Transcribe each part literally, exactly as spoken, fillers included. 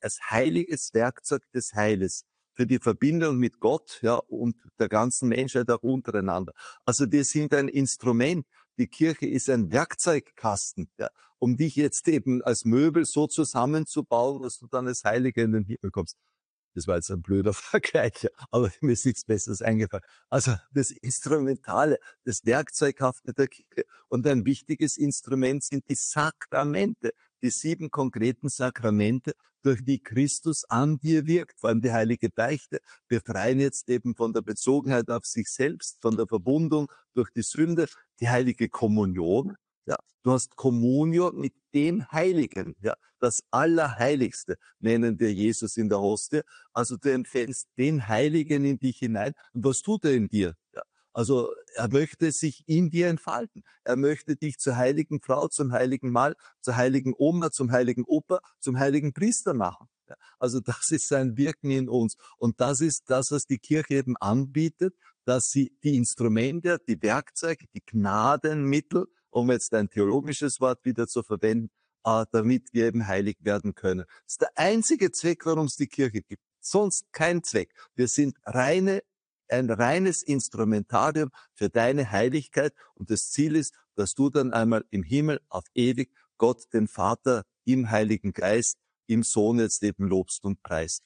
als heiliges Werkzeug des Heiles für die Verbindung mit Gott, ja, und der ganzen Menschheit auch untereinander. Also wir sind ein Instrument. Die Kirche ist ein Werkzeugkasten, ja, um dich jetzt eben als Möbel so zusammenzubauen, dass du dann als Heiliger in den Himmel kommst. Das war jetzt ein blöder Vergleich, aber mir ist nichts Besseres eingefallen. Also das Instrumentale, das Werkzeughafte der Kirche. Und ein wichtiges Instrument sind die Sakramente, die sieben konkreten Sakramente, durch die Christus an dir wirkt, vor allem die heilige Beichte, befreien jetzt eben von der Bezogenheit auf sich selbst, von der Verwundung durch die Sünde, die heilige Kommunion. Ja, du hast Kommunion mit dem Heiligen, ja, das Allerheiligste nennen wir Jesus in der Hostie. Also du empfängst den Heiligen in dich hinein. Und was tut er in dir? Ja, also er möchte sich in dir entfalten. Er möchte dich zur heiligen Frau, zum heiligen Mann, zur heiligen Oma, zum heiligen Opa, zum heiligen Priester machen. Ja, also das ist sein Wirken in uns. Und das ist das, was die Kirche eben anbietet, dass sie die Instrumente, die Werkzeuge, die Gnadenmittel, um jetzt ein theologisches Wort wieder zu verwenden, äh, damit wir eben heilig werden können. Das ist der einzige Zweck, warum es die Kirche gibt. Sonst kein Zweck. Wir sind reine, ein reines Instrumentarium für deine Heiligkeit und das Ziel ist, dass du dann einmal im Himmel auf ewig Gott, den Vater, im Heiligen Geist, im Sohn jetzt eben lobst und preist.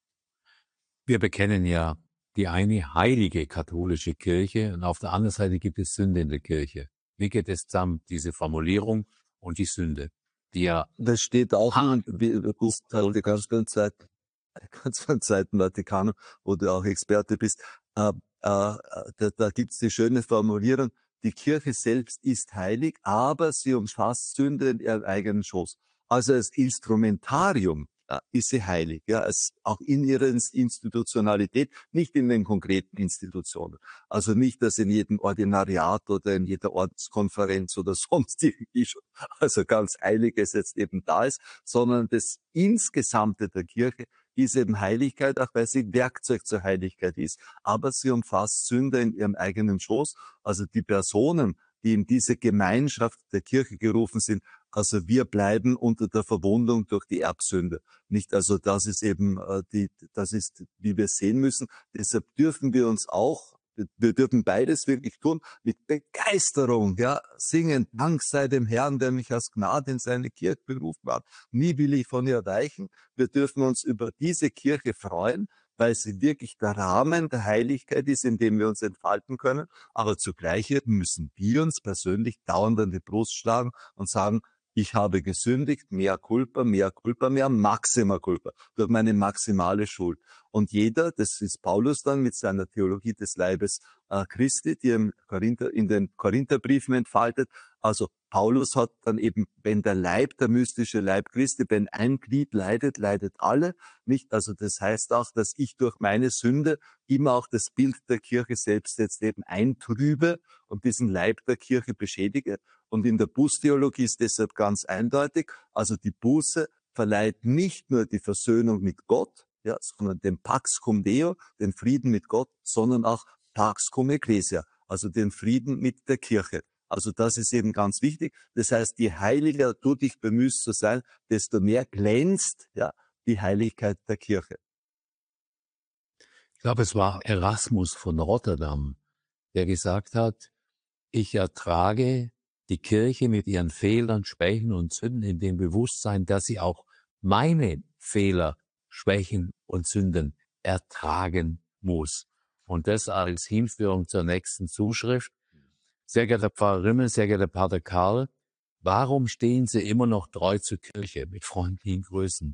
Wir bekennen ja die eine heilige katholische Kirche und auf der anderen Seite gibt es Sünde in der Kirche. Wie geht es zusammen, diese Formulierung und die Sünde? Die ja Das steht auch an, wie du bist halt die ganze Zeit, ganz von Zeiten Vatikanum, wo du auch Experte bist, äh, äh, da, da gibt es die schöne Formulierung, die Kirche selbst ist heilig, aber sie umfasst Sünde in ihrem eigenen Schoß. Also als Instrumentarium äh, ist sie heilig, ja, als auch in ihrer Institutionalität, nicht in den konkreten Institutionen. Also nicht, dass in jedem Ordinariat oder in jeder Ordenskonferenz oder sonst irgendwie schon, also ganz Heiliges jetzt eben da ist, sondern das Insgesamte der Kirche ist eben Heiligkeit, auch weil sie Werkzeug zur Heiligkeit ist. Aber sie umfasst Sünde in ihrem eigenen Schoß. Also die Personen, die in diese Gemeinschaft der Kirche gerufen sind, also wir bleiben unter der Verwundung durch die Erbsünde. Nicht, also das ist eben äh, die, das ist, wie wir sehen müssen. Deshalb dürfen wir uns auch, wir dürfen beides wirklich tun, mit Begeisterung, ja, singen, Dank sei dem Herrn, der mich aus Gnade in seine Kirche berufen hat. Nie will ich von ihr weichen. Wir dürfen uns über diese Kirche freuen, weil sie wirklich der Rahmen der Heiligkeit ist, in dem wir uns entfalten können. Aber zugleich müssen wir uns persönlich dauernd an die Brust schlagen und sagen, ich habe gesündigt, mea culpa, mea culpa, mea maxima culpa, durch meine maximale Schuld. Und jeder, das ist Paulus dann mit seiner Theologie des Leibes äh, Christi, die er im Korinther, in den Korintherbriefen entfaltet. Also Paulus hat dann eben, wenn der Leib, der mystische Leib Christi, wenn ein Glied leidet, leidet alle. Nicht? Also das heißt auch, dass ich durch meine Sünde immer auch das Bild der Kirche selbst jetzt eben eintrübe und diesen Leib der Kirche beschädige. Und in der Bußtheologie ist deshalb ganz eindeutig, also die Buße verleiht nicht nur die Versöhnung mit Gott, ja, sondern den Pax cum Deo, den Frieden mit Gott, sondern auch Pax cum Ecclesia, also den Frieden mit der Kirche. Also das ist eben ganz wichtig. Das heißt, je heiliger du dich bemühst zu sein, desto mehr glänzt, ja, die Heiligkeit der Kirche. Ich glaube, es war Erasmus von Rotterdam, der gesagt hat, ich ertrage die Kirche mit ihren Fehlern, Schwächen und Sünden in dem Bewusstsein, dass sie auch meine Fehler, Schwächen und Sünden ertragen muss. Und das als Hinführung zur nächsten Zuschrift. Sehr geehrter Pfarrer Rimmel, sehr geehrter Pater Karl, warum stehen Sie immer noch treu zur Kirche? Mit freundlichen Grüßen.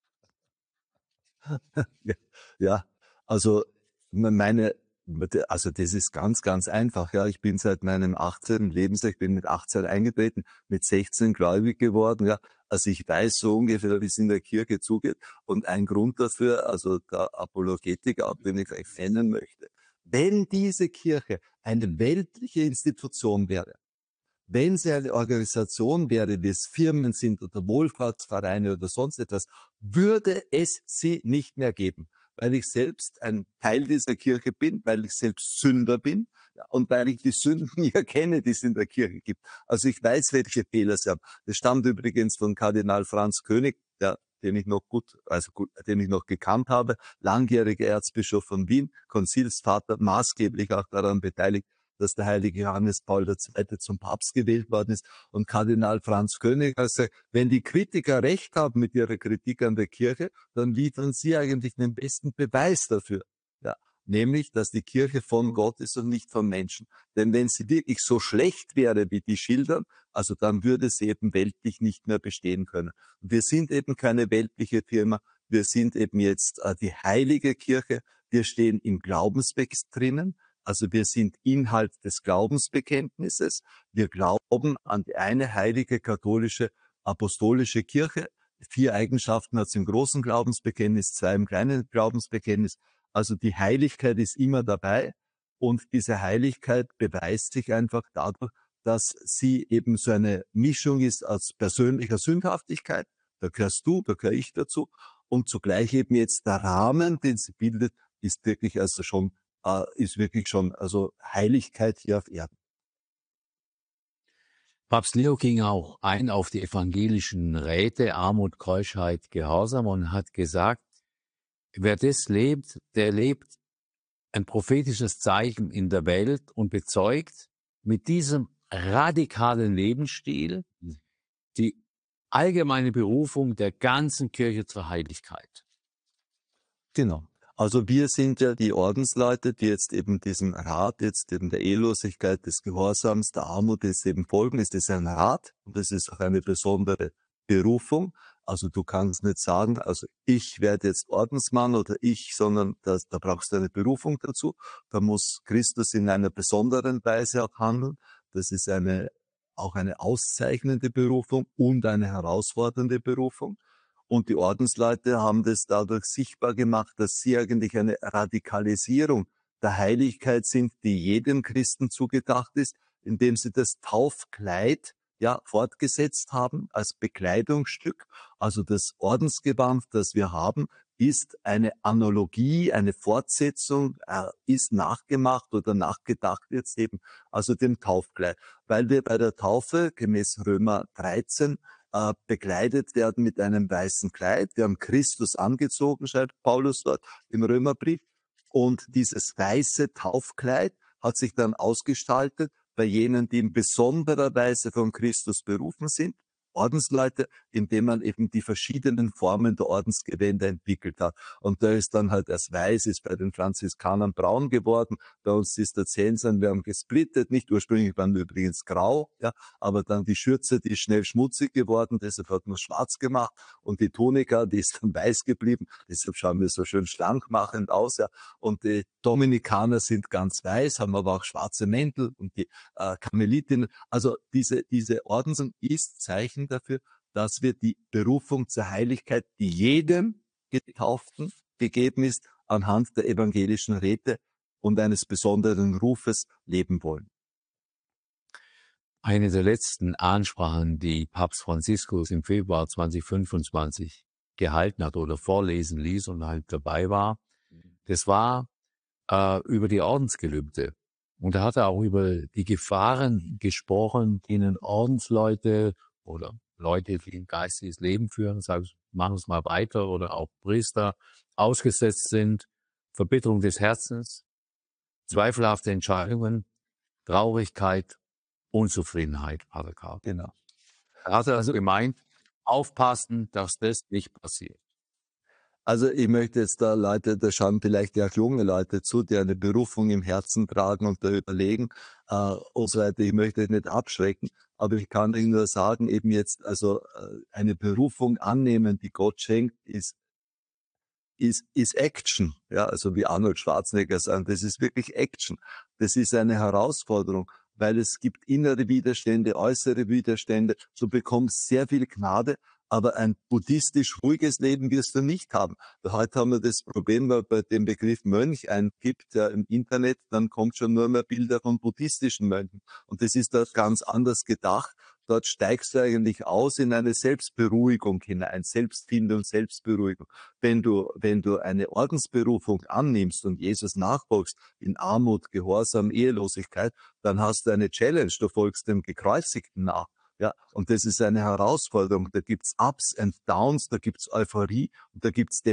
Ja, also meine, also das ist ganz, ganz einfach. Ja, ich bin seit meinem achtzehnten Lebensjahr, ich bin mit achtzehn eingetreten, mit sechzehn gläubig geworden. Ja, also ich weiß so ungefähr, wie es in der Kirche zugeht. Und ein Grund dafür, also der Apologetiker, auch den ich gleich nennen möchte, wenn diese Kirche eine weltliche Institution wäre, wenn sie eine Organisation wäre, wie es Firmen sind oder Wohlfahrtsvereine oder sonst etwas, würde es sie nicht mehr geben, weil ich selbst ein Teil dieser Kirche bin, weil ich selbst Sünder bin und weil ich die Sünden ja kenne, die es in der Kirche gibt. Also ich weiß, welche Fehler sie haben. Das stammt übrigens von Kardinal Franz König, der den ich noch gut, also gut, den ich noch gekannt habe, langjähriger Erzbischof von Wien, Konzilsvater, maßgeblich auch daran beteiligt, dass der heilige Johannes Paul der Zweite zum Papst gewählt worden ist, und Kardinal Franz König. Also wenn die Kritiker recht haben mit ihrer Kritik an der Kirche, dann liefern sie eigentlich den besten Beweis dafür. Ja, nämlich, dass die Kirche von Gott ist und nicht vom Menschen. Denn wenn sie wirklich so schlecht wäre, wie die schildern, also dann würde sie eben weltlich nicht mehr bestehen können. Und wir sind eben keine weltliche Firma, wir sind eben jetzt äh, die heilige Kirche, wir stehen im Glaubensbekenntnis drinnen. Also wir sind Inhalt des Glaubensbekenntnisses. Wir glauben an die eine heilige katholische apostolische Kirche. Vier Eigenschaften hat es im großen Glaubensbekenntnis, zwei im kleinen Glaubensbekenntnis. Also die Heiligkeit ist immer dabei, und diese Heiligkeit beweist sich einfach dadurch, dass sie eben so eine Mischung ist aus persönlicher Sündhaftigkeit. Da gehörst du, da gehöre ich dazu. Und zugleich eben jetzt der Rahmen, den sie bildet, ist wirklich also schon Uh, ist wirklich schon, also Heiligkeit hier auf Erden. Papst Leo ging auch ein auf die evangelischen Räte, Armut, Keuschheit, Gehorsam, und hat gesagt, wer das lebt, der lebt ein prophetisches Zeichen in der Welt und bezeugt mit diesem radikalen Lebensstil die allgemeine Berufung der ganzen Kirche zur Heiligkeit. Genau. Also wir sind ja die Ordensleute, die jetzt eben diesem Rat, jetzt eben der Ehelosigkeit, des Gehorsams, der Armut jetzt eben folgen. Es ist ein Rat und es ist auch eine besondere Berufung. Also du kannst nicht sagen, also ich werde jetzt Ordensmann oder ich, sondern das, da brauchst du eine Berufung dazu. Da muss Christus in einer besonderen Weise auch handeln. Das ist eine, auch eine auszeichnende Berufung und eine herausfordernde Berufung. Und die Ordensleute haben das dadurch sichtbar gemacht, dass sie eigentlich eine Radikalisierung der Heiligkeit sind, die jedem Christen zugedacht ist, indem sie das Taufkleid ja fortgesetzt haben als Bekleidungsstück. Also das Ordensgewand, das wir haben, ist eine Analogie, eine Fortsetzung, äh, ist nachgemacht oder nachgedacht jetzt eben, also dem Taufkleid. Weil wir bei der Taufe gemäß Römer dreizehn äh, bekleidet werden mit einem weißen Kleid. Wir haben Christus angezogen, schreibt Paulus dort im Römerbrief. Und dieses weiße Taufkleid hat sich dann ausgestaltet bei jenen, die in besonderer Weise von Christus berufen sind, Ordensleute, indem man eben die verschiedenen Formen der Ordensgewänder entwickelt hat. Und da ist dann halt das Weiß, ist bei den Franziskanern braun geworden, bei uns Zisterziensern, wir haben gesplittet, nicht ursprünglich waren wir übrigens grau, ja, aber dann die Schürze, die ist schnell schmutzig geworden, deshalb hat man schwarz gemacht, und die Tunika, die ist dann weiß geblieben, deshalb schauen wir so schön schlankmachend aus, ja, und die Dominikaner sind ganz weiß, haben aber auch schwarze Mäntel, und die äh, Karmelitinnen, also diese, diese Orden ist Zeichen dafür, dass wir die Berufung zur Heiligkeit, die jedem Getauften gegeben ist, anhand der evangelischen Räte und eines besonderen Rufes leben wollen. Eine der letzten Ansprachen, die Papst Franziskus im Februar zweitausendfünfundzwanzig gehalten hat oder vorlesen ließ und halt dabei war, das war äh, über die Ordensgelübde. Und da hat er auch über die Gefahren gesprochen, denen Ordensleute oder Leute, die ein geistiges Leben führen, sagen, machen es mal weiter, oder auch Priester ausgesetzt sind. Verbitterung des Herzens, zweifelhafte Entscheidungen, Traurigkeit, Unzufriedenheit, Pater Karl. Genau. Da hat er also gemeint, aufpassen, dass das nicht passiert. Also ich möchte jetzt da Leute, da schauen vielleicht ja auch junge Leute zu, die eine Berufung im Herzen tragen und da überlegen äh, und so weiter. Ich möchte nicht abschrecken, aber ich kann Ihnen nur sagen, eben jetzt also äh, eine Berufung annehmen, die Gott schenkt, ist ist ist Action. Ja, also wie Arnold Schwarzenegger sagt, das ist wirklich Action. Das ist eine Herausforderung, weil es gibt innere Widerstände, äußere Widerstände. Du bekommst sehr viel Gnade, aber ein buddhistisch ruhiges Leben wirst du nicht haben. Heute haben wir das Problem, wenn man bei dem Begriff Mönch eingibt, ja, im Internet, dann kommt schon nur mehr Bilder von buddhistischen Mönchen. Und das ist da ganz anders gedacht. Dort steigst du eigentlich aus in eine Selbstberuhigung hinein, Selbstfindung, Selbstberuhigung. Wenn du, wenn du eine Ordensberufung annimmst und Jesus nachfolgst in Armut, Gehorsam, Ehelosigkeit, dann hast du eine Challenge. Du folgst dem Gekreuzigten nach. Ja, und das ist eine Herausforderung. Da gibt's Ups and Downs, da gibt's Euphorie und da gibt's